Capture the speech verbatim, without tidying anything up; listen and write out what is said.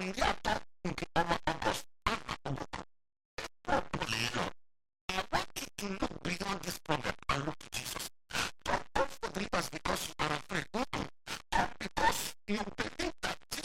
hindi ata hindi ko ma-understand kung properly. I want you to look beyond this problem and look to Jesus. Don't, don't forgive us because you are a